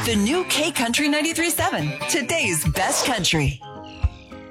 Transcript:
The new K Country 93.7, today's best country.